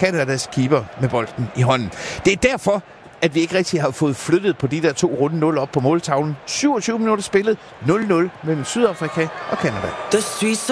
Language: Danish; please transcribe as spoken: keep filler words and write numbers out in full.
Kanadas keeper med bolden i hånden. Det er derfor, at vi ikke rigtig har fået flyttet på de der to runde nul op på måltavlen. syvogtyve minutter spillet, nul nul mellem Sydafrika og Canada.